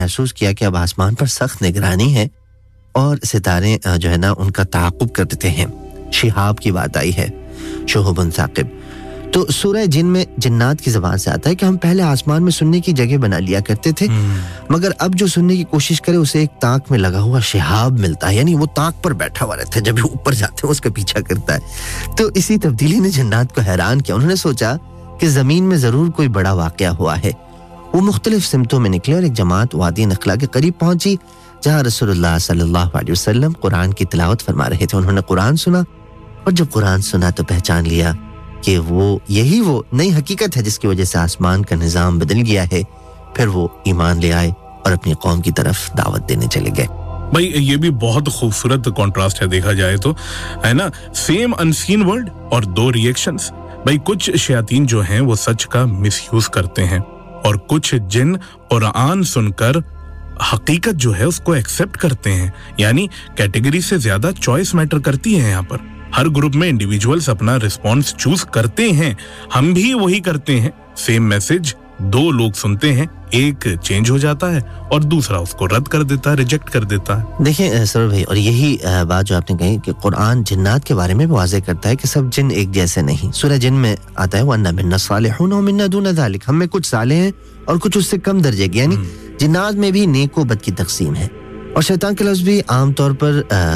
محسوس کیا کہ اب آسمان پر سخت نگرانی ہے اور ستارے جو ہے نا ان کا تعاقب کرتے ہیں. شہاب کی بات آئی ہے, شہب ثاقب. تو سورہ جن میں جنات کی زبان سے آتا ہے کہ ہم پہلے آسمان میں سننے کی جگہ بنا لیا کرتے تھے, مگر اب جو سننے کی کوشش کرے اسے ایک تاک میں لگا ہوا شہاب ملتا ہے, یعنی وہ تاک پر بیٹھا ہوا رہتا ہے, جب وہ اوپر جاتے ہیں اس کا پیچھا کرتا ہے. تو اسی تبدیلی نے جنات کو حیران کیا. انہوں نے سوچا کہ زمین میں ضرور کوئی بڑا واقعہ ہوا ہے. وہ مختلف سمتوں میں نکلے اور ایک جماعت وادی نخلا کے قریب پہنچی جہاں رسول اللہ صلی اللہ علیہ وسلم قرآن کی تلاوت فرما رہے تھے. انہوں نے قرآن سنا اور جب قرآن سنا تو پہچان لیا کہ وہ نئی حقیقت ہے جس کی وجہ سے آسمان کا نظام بدل گیا ہے. پھر وہ ایمان لے آئے اور اپنی قوم کی طرف دعوت دینے چلے گئے. بھائی یہ بھی بہت خوبصورت کنٹراسٹ ہے دیکھا جائے تو, ہے نا, سیم انسین ورڈ اور دو ریئیکشنز. بھائی کچھ شیاطین جو ہیں وہ سچ کا مس یوز کرتے ہیں اور کچھ جن قرآن سن کر حقیقت جو ہے اس کو ایکسپٹ کرتے ہیں. یعنی کیٹیگری سے زیادہ چوائس میٹر کرتی ہے. یہاں پر ہر گروپ میں انڈیویجولز اپنا رسپانس چوز کرتے ہیں. ہم بھی وہی کرتے ہیں. سیم میسج دو لوگ سنتے ہیں, ایک چینج ہو جاتا ہے اور دوسرا اس کو رد کر دیتا ہے, ریجیکٹ کر دیتا ہے. دیکھیں سر بھائی, اور یہی بات جو آپ نے کہی کہ قرآن جنات کے بارے میں واضح کرتا ہے کہ سب جن ایک جیسے نہیں. سورہ جن میں آتا ہے وَأَنَّ مِنَّا الصَّالِحُونَ وَمِنَّا دُونَ ذَلِكَ, ہم میں کچھ صالح ہیں اور کچھ اس سے کم درجے کے. یعنی جنات میں بھی نیک و بد کی تقسیم ہے. اور شیطان کا لفظ بھی عام طور پر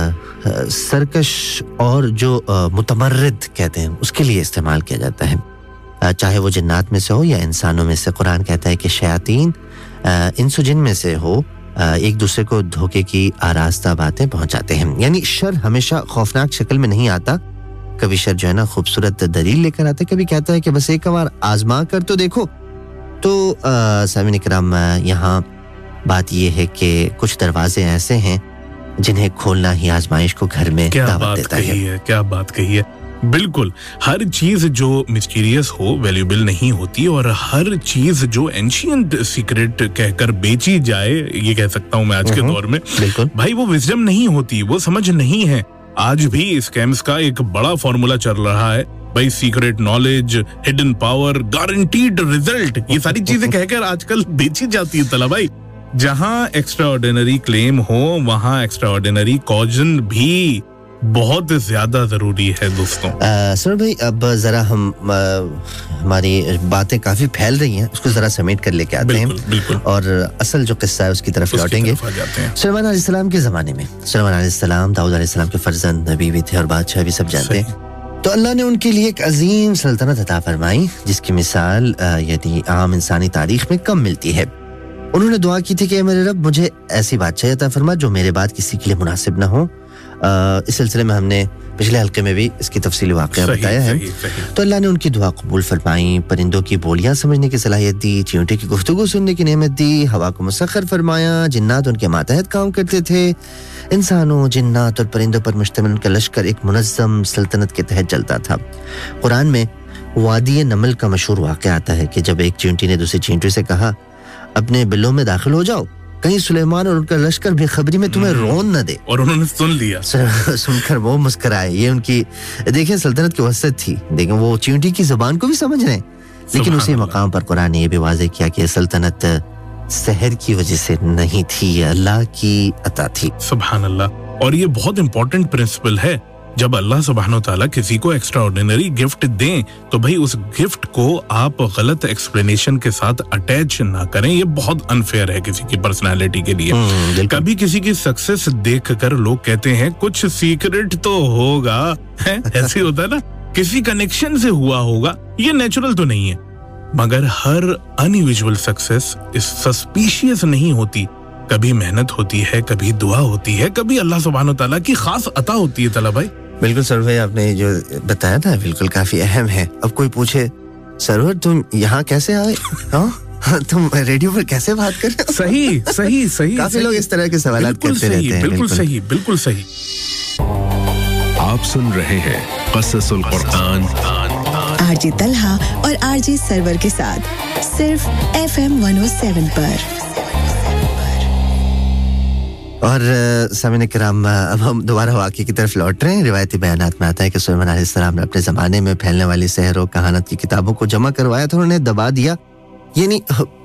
سرکش اور جو متمرد کہتے ہیں اس کے لیے استعمال کیا جاتا ہے, چاہے وہ جنات میں سے ہو یا انسانوں میں سے. قرآن کہتا ہے کہ شیاطین انس و جن میں سے ہو ایک دوسرے کو دھوکے کی آراستہ باتیں پہنچاتے ہیں. یعنی شر ہمیشہ خوفناک شکل میں نہیں آتا. کبھی شر جو ہے نا خوبصورت دلیل لے کر آتا ہے, کبھی کہتا ہے کہ بس ایک بار آزما کر تو دیکھو. تو سامعین کرام, یہاں بات یہ ہے کہ کچھ دروازے ایسے ہیں جنہیں کھولنا ہی آزمائش کو گھر میں دعوت دیتا ہے. کیا بات کہی ہے. بالکل, ہر چیز جو مسٹیریس ہو ویلیوبل نہیں ہوتی, اور ہر چیز جو اینشینٹ سیکرٹ کہہ کر بیچی جائے, یہ کہہ سکتا ہوں میں آج کے دور میں, بھائی وہ وزڈم نہیں ہوتی, وہ سمجھ نہیں ہے. آج بھی اسکیمز کا ایک بڑا فارمولا چل رہا ہے بھائی, secret knowledge, hidden power, guaranteed result, یہ ساری چیزیں کہہ کر آج کل بیچی جاتی ہے. طلبہ بھائی, جہاں ایکسٹرا آرڈینری کلیم ہو وہاں ایکسٹرا آرڈینری کوجن بھی بہت زیادہ ضروری ہے دوستوں. سر بھائی, اب ذرا ہماری باتیں کافی پھیل رہی ہیں, اس کو ذرا سمیٹ کر لے کے آتے ہیں اور اصل جو قصہ ہے اس کی طرف لوٹیں گے. سلیمان علیہ السلام کے زمانے میں, سلیمان علیہ السلام داؤد علیہ السلام کے فرزند, نبی بھی تھے اور بادشاہ بھی, سب جانتے ہیں. تو اللہ نے ان کے لیے ایک عظیم سلطنت عطا فرمائی جس کی مثال یعنی عام انسانی تاریخ میں کم ملتی ہے. انہوں نے دعا کی تھی کہ اے میرے رب, مجھے ایسی بادشاہی عطا فرما جو میرے بعد کسی کے لیے مناسب نہ ہو. اس سلسلے میں ہم نے پچھلے حلقے میں بھی اس کی تفصیلی واقعہ بتایا ہے. تو اللہ نے ان کی دعا قبول فرمائی, پرندوں کی بولیاں سمجھنے کی صلاحیت دی, چیونٹے کی گفتگو سننے کی نعمت دی, ہوا کو مسخر فرمایا, جنات ان کے ماتحت کام کرتے تھے, انسانوں, جنات اور پرندوں پر مشتمل ان کا لشکر ایک منظم سلطنت کے تحت چلتا تھا. قرآن میں وادی نمل کا مشہور واقعہ آتا ہے کہ جب ایک چیونٹی نے دوسری چیونٹی سے کہا اپنے بلوں میں داخل ہو جاؤ, کہیں سلیمان اور ان کا لشکر بے خبری میں تمہیں رون نہ دے. اور انہوں نے سن لیا, سن کر وہ مسکرائے. یہ ان کی دیکھیں سلطنت کی وسعت تھی, دیکھیں وہ چیونٹی کی زبان کو بھی سمجھ رہے ہیں. لیکن اسی مقام پر قرآن نے یہ بھی واضح کیا کہ سلطنت سحر کی وجہ سے نہیں تھی, یہ اللہ کی عطا تھی. سبحان اللہ. اور یہ بہت امپورٹنٹ پرنسپل ہے, جب اللہ سبحانہ وتعالی کسی کو ایکسٹرا آرڈینری گفٹ دیں تو بھائی اس گفٹ کو آپ غلط ایکسپلینیشن کے ساتھ اٹیچ نہ کریں. یہ بہت انفیئر ہے کسی کی پرسنالٹی کے لیے. کبھی کسی کی سکسس دیکھ کر لوگ کہتے ہیں کچھ سیکرٹ تو ہوگا, ایسے ہوتا ہے نا, کسی کنیکشن سے ہوا ہوگا. یہ نیچرل تو نہیں ہے, مگر ہر انڈیویجول سکسس سسپیشیس نہیں ہوتی. کبھی محنت ہوتی ہے, کبھی دعا ہوتی ہے, کبھی اللہ سبحانہ وتعالی کی خاص عطا ہوتی ہے. طلبہ بھائی بالکل سرور, آپ نے جو بتایا تھا بالکل کافی اہم ہے. اب کوئی پوچھے سرور تم یہاں کیسے آئے, تم ریڈیو پر کیسے بات کر رہے ہو؟ صحیح کافی لوگ اس طرح کے سوالات کرتے رہتے ہیں. بالکل صحیح. آپ سن رہے ہیں قصص القرآن آر جے طلحہ اور آر جے سرور کے ساتھ صرف FM 107 پر. اور سامعین کرام, اب ہم دوبارہ واقعے کی طرف لوٹ رہے ہیں. روایتی بیانات میں آتا ہے کہ سلیمان علیہ السلام نے اپنے زمانے میں پھیلنے والی سحر و کہانت کی کتابوں کو جمع کروایا تھا, انہوں نے دبا دیا. یعنی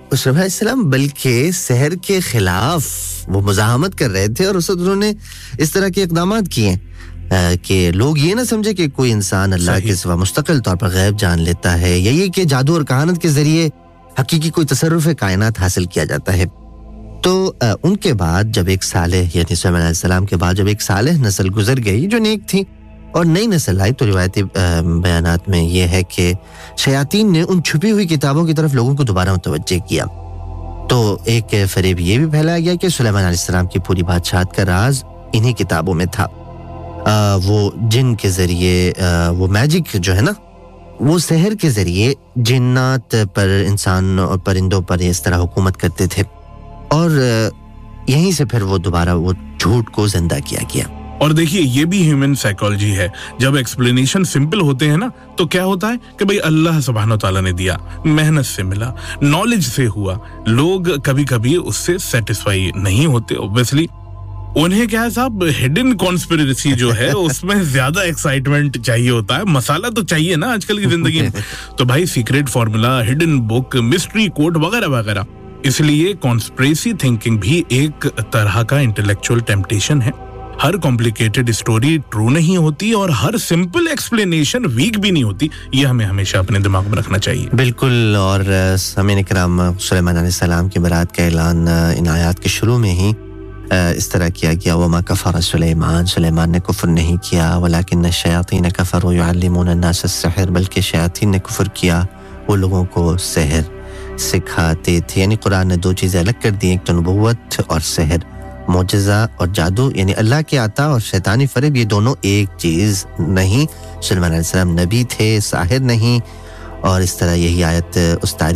سلیمان علیہ السلام بلکہ سحر کے خلاف وہ مزاحمت کر رہے تھے اور اس وقت انہوں نے اس طرح کے اقدامات کیے کہ لوگ یہ نہ سمجھے کہ کوئی انسان اللہ کے سوا مستقل طور پر غیب جان لیتا ہے یا یہ کہ جادو اور کہانت کے ذریعے حقیقی کوئی تصرف کائنات حاصل کیا جاتا ہے. تو ان کے بعد جب ایک صالح یعنی سلیمان علیہ السلام کے بعد جب ایک صالح نسل گزر گئی جو نیک تھی اور نئی نسل آئی تو روایتی بیانات میں یہ ہے کہ شیاطین نے ان چھپی ہوئی کتابوں کی طرف لوگوں کو دوبارہ متوجہ کیا. تو ایک فریب یہ بھی پھیلایا گیا کہ سلیمان علیہ السلام کی پوری بادشاہت کا راز انہی کتابوں میں تھا. وہ جن کے ذریعے وہ میجک جو ہے نا وہ سحر کے ذریعے جنات پر انسان اور پرندوں پر اس طرح حکومت کرتے تھے اور یہیں سے پھر وہ دوبارہ وہ جھوٹ کو زندہ کیا گیا. اور دیکھیے یہ بھی ہیومن سائیکالوجی ہے. جب ایکسپلینیشن سمپل ہوتے ہیں نا تو کیا ہوتا ہے کہ بھئی اللہ سبحانہ وتعالی نے دیا, محنت سے ملا, نالج سے ہوا. لوگ کبھی کبھی اس سے سیٹسفائی نہیں ہوتے اوبویسلی. انہیں کیا ہے صاحب ہڈن کانسپیریسی جو ہے اس میں زیادہ ایکسائٹمنٹ چاہیے ہوتا ہے, مسالہ تو چاہیے نا آج کل کی زندگی میں. تو بھائی سیکریٹ فارمولا, ہڈن بک, مسٹری کوڈ وغیرہ وغیرہ. اس لیے کانسپریسی تھنکنگ بھی ایک طرح کا انٹلیکچوئل ٹیمپٹیشن ہے. ہر کمپلیکیٹڈ اسٹوری ٹرو نہیں ہوتی اور ہر سمپل ایکسپلینیشن ویک بھی نہیں ہوتی. یہ ہمیں ہمیشہ اپنے دماغ میں رکھنا چاہیے. بالکل. اور سامعین کرام, سلیمان علیہ السلام کی برات کا اعلان ان آیات کے شروع میں ہی اس طرح کیا گیا, وما کفر سلیمان, سلیمان نے کفر نہیں کیا, ولکن الشیاطین کفروا یعلمون الناس السحر, بلکہ شیاطین نے کفر کیا, وہ لوگوں کو سحر سکھاتے تھے. یعنی قرآن نے دو چیزیں الگ کر دی, ایک تو نبوت اور سحر, معجزہ اور جادو, یعنی اللہ کے عطا اور شیطانی فریب, یہ دونوں ایک چیز نہیں. سلیمان علیہ السلام نبی تھے, ساحر نہیں. اور اس طرح یہی آیت اس تاریخ